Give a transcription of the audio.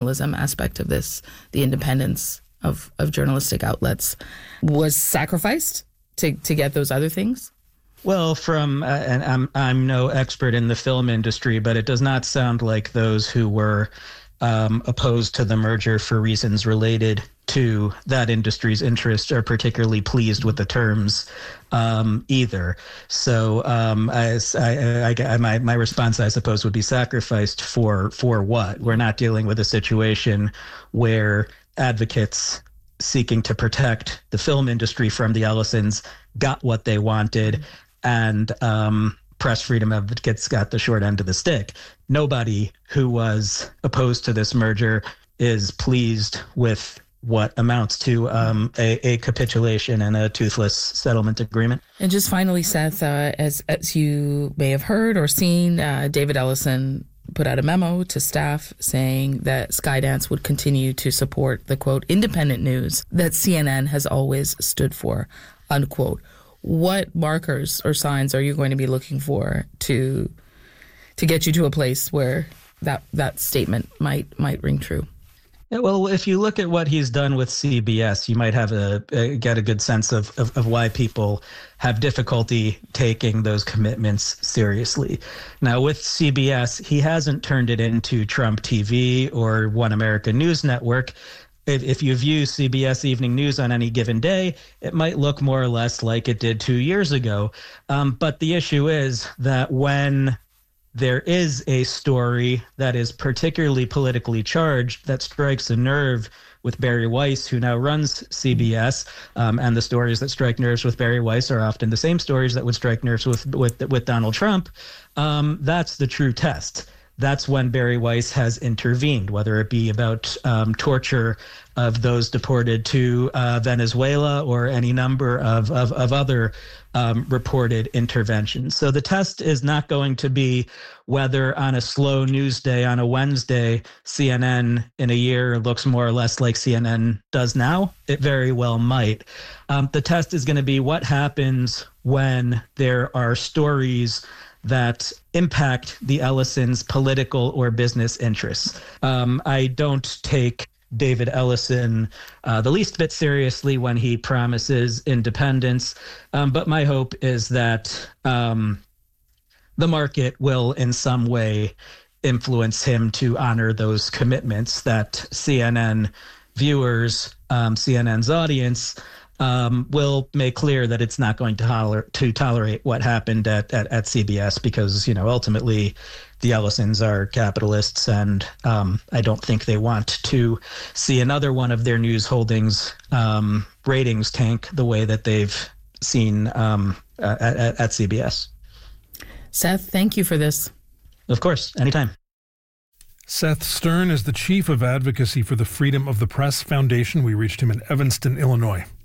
journalism aspect of this, the independence of journalistic outlets, was sacrificed to get those other things? Well, and I'm no expert in the film industry, but it does not sound like those who were opposed to the merger for reasons related to that industry's interests are particularly pleased with the terms either. So my response, I suppose, would be sacrificed for what? We're not dealing with a situation where advocates seeking to protect the film industry from the Ellisons got what they wanted, and press freedom advocates got the short end of the stick. Nobody who was opposed to this merger is pleased with what amounts to a capitulation and a toothless settlement agreement. And just finally, Seth, as you may have heard or seen, David Ellison put out a memo to staff saying that Skydance would continue to support the, quote, independent news that CNN has always stood for, unquote. What markers or signs are you going to be looking for to get you to a place where that statement might ring true? Yeah, well, if you look at what he's done with CBS, you might have get a good sense of why people have difficulty taking those commitments seriously. Now, with CBS, he hasn't turned it into Trump TV or One American News Network. If you view CBS Evening News on any given day, it might look more or less like it did 2 years ago. But the issue is that when there is a story that is particularly politically charged that strikes a nerve with Bari Weiss, who now runs CBS, and the stories that strike nerves with Bari Weiss are often the same stories that would strike nerves with Donald Trump. That's the true test. That's when Bari Weiss has intervened, whether it be about torture of those deported to Venezuela or any number of other reported interventions. So the test is not going to be whether on a slow news day on a Wednesday, CNN in a year looks more or less like CNN does now. It very well might. The test is going to be what happens when there are stories that impact the Ellisons' political or business interests. I don't take David Ellison the least bit seriously when he promises independence, but my hope is that the market will in some way influence him to honor those commitments that CNN viewers, CNN's audience, will make clear that it's not going to tolerate what happened at CBS because, ultimately the Ellisons are capitalists, and I don't think they want to see another one of their news holdings ratings tank the way that they've seen at CBS. Seth, thank you for this. Of course, anytime. Seth Stern is the Chief of Advocacy for the Freedom of the Press Foundation. We reached him in Evanston, Illinois.